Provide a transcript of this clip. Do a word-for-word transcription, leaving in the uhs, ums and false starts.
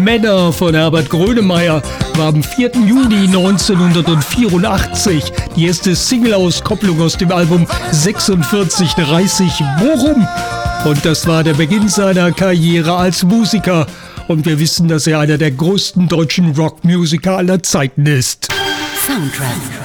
Männer von Herbert Grönemeyer war am vierten Juni neunzehnhundertvierundachtzig die erste Single-Auskopplung aus dem Album sechsundvierzig dreißig Bochum. Und das war der Beginn seiner Karriere als Musiker. Und wir wissen, dass er einer der größten deutschen Rockmusiker aller Zeiten ist. Soundtrack.